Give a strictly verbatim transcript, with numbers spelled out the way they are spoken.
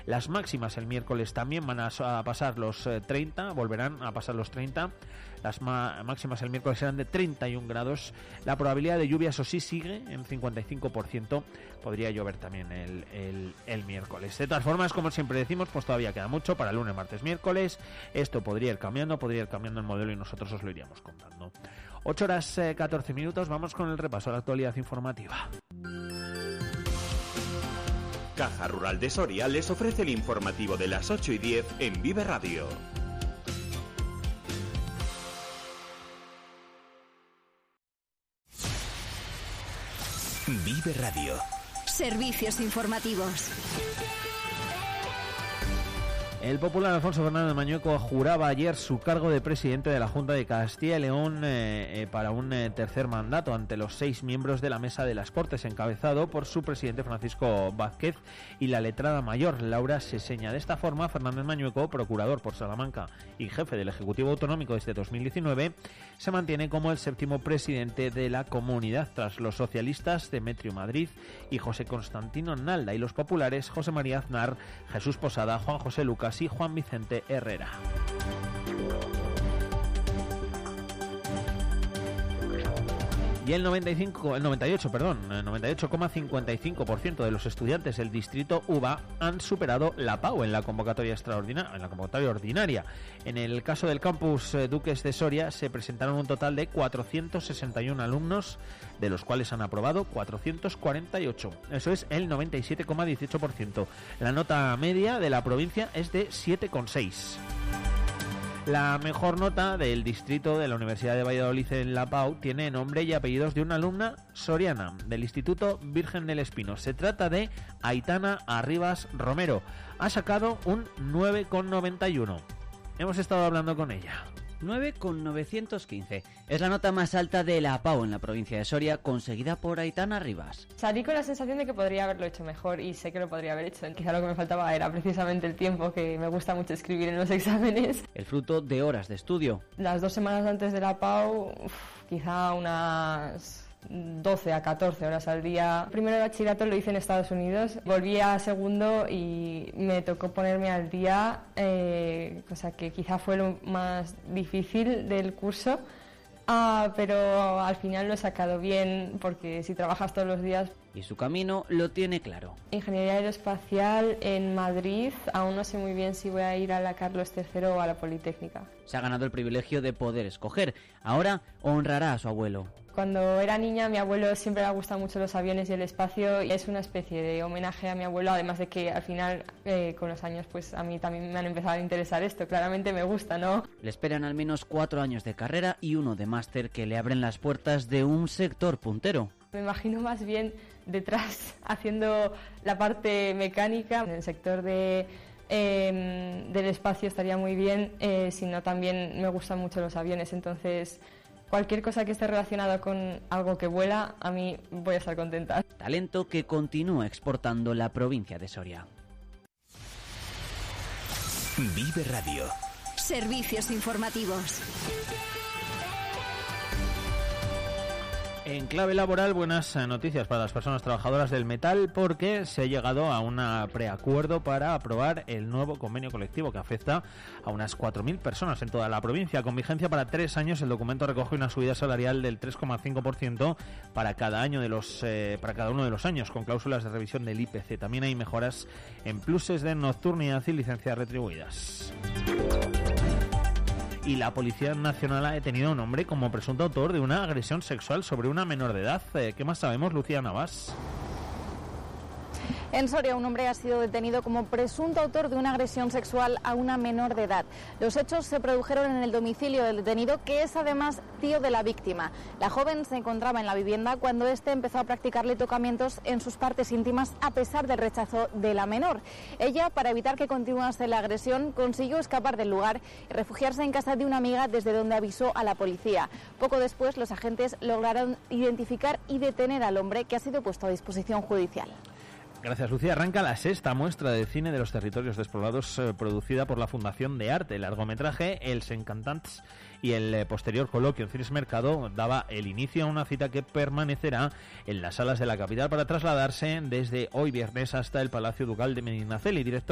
Las máximas el miércoles también van a, a pasar los eh, treinta, volverán a pasar los treinta. Las ma- máximas el miércoles serán de treinta y un grados. La probabilidad de lluvia, eso sí, sigue en cincuenta y cinco por ciento. Podría llover también el, el, el miércoles. De todas formas, como siempre decimos, pues todavía queda mucho para lunes, martes, miércoles. Esto podría ir cambiando, podría ir cambiando el modelo y nosotros os lo iríamos contando. ocho horas eh, catorce minutos, vamos con el repaso a la actualidad informativa. Caja Rural de Soria les ofrece el informativo de las ocho y diez en Vive Radio. Vive Radio. Servicios informativos. El popular Alfonso Fernández Mañueco juraba ayer su cargo de presidente de la Junta de Castilla y León eh, eh, para un eh, tercer mandato ante los seis miembros de la Mesa de las Cortes, encabezado por su presidente Francisco Vázquez y la letrada mayor Laura Seseña. De esta forma, Fernández Mañueco, procurador por Salamanca y jefe del Ejecutivo Autonómico desde dos mil diecinueve, se mantiene como el séptimo presidente de la comunidad, tras los socialistas Demetrio Madrid y José Constantino Nalda, y los populares José María Aznar, Jesús Posada, Juan José Lucas y Juan Vicente Herrera. Y el noventa y cinco, el noventa y ocho, perdón, el noventa y ocho coma cincuenta y cinco por ciento de los estudiantes del distrito U B A han superado la PAU en la convocatoria extraordinaria, en la convocatoria ordinaria. En el caso del campus eh, Duques de Soria se presentaron un total de cuatrocientos sesenta y uno alumnos, de los cuales han aprobado cuatrocientos cuarenta y ocho. Eso es el noventa y siete coma dieciocho por ciento. La nota media de la provincia es de siete coma seis. La mejor nota del distrito de la Universidad de Valladolid en la PAU tiene nombre y apellidos de una alumna soriana del Instituto Virgen del Espino. Se trata de Aitana Arribas Romero. Ha sacado un nueve coma noventa y uno. Hemos estado hablando con ella. nueve coma novecientos quince. Es la nota más alta de la PAU en la provincia de Soria, conseguida por Aitana Rivas. Salí con la sensación de que podría haberlo hecho mejor y sé que lo podría haber hecho. Quizá lo que me faltaba era precisamente el tiempo, que me gusta mucho escribir en los exámenes. El fruto de horas de estudio. Las dos semanas antes de la PAU, uf, quizá unas doce a catorce horas al día. Primero el bachillerato lo hice en Estados Unidos, volví a segundo y me tocó ponerme al día, eh, cosa que quizá fue lo más difícil del curso, ah, pero al final lo he sacado bien porque si trabajas todos los días. Y su camino lo tiene claro. Ingeniería aeroespacial en Madrid, aún no sé muy bien si voy a ir a la Carlos tercero o a la Politécnica. Se ha ganado el privilegio de poder escoger, ahora honrará a su abuelo. Cuando era niña, a mi abuelo siempre le ha gustado mucho los aviones y el espacio, y es una especie de homenaje a mi abuelo, además de que al final, eh, con los años, pues a mí también me han empezado a interesar esto. Claramente me gusta, ¿no? Le esperan al menos cuatro años de carrera y uno de máster que le abren las puertas de un sector puntero. Me imagino más bien detrás, haciendo la parte mecánica. En el sector de... Eh, del espacio estaría muy bien, eh, sino también me gustan mucho los aviones, entonces cualquier cosa que esté relacionada con algo que vuela, a mí voy a estar contenta. Talento que continúa exportando la provincia de Soria. Vive Radio. Servicios informativos. En clave laboral, buenas noticias para las personas trabajadoras del metal, porque se ha llegado a un preacuerdo para aprobar el nuevo convenio colectivo que afecta a unas cuatro mil personas en toda la provincia. Con vigencia para tres años, el documento recoge una subida salarial del tres coma cinco por ciento para cada año de los eh, para cada uno de los años, con cláusulas de revisión del I P C. También hay mejoras en pluses de nocturnidad y licencias retribuidas. Y la Policía Nacional ha detenido a un hombre como presunto autor de una agresión sexual sobre una menor de edad. ¿Qué más sabemos, Lucía Navas? En Soria, un hombre ha sido detenido como presunto autor de una agresión sexual a una menor de edad. Los hechos se produjeron en el domicilio del detenido, que es además tío de la víctima. La joven se encontraba en la vivienda cuando éste empezó a practicarle tocamientos en sus partes íntimas a pesar del rechazo de la menor. Ella, para evitar que continuase la agresión, consiguió escapar del lugar y refugiarse en casa de una amiga, desde donde avisó a la policía. Poco después, los agentes lograron identificar y detener al hombre, que ha sido puesto a disposición judicial. Gracias, Lucía. Arranca la sexta muestra de cine de los territorios despoblados eh, producida por la Fundación de Arte. El largometraje Els Encantants y el eh, posterior coloquio en Cines Mercado daba el inicio a una cita que permanecerá en las salas de la capital para trasladarse desde hoy viernes hasta el Palacio Ducal de Medinaceli. Director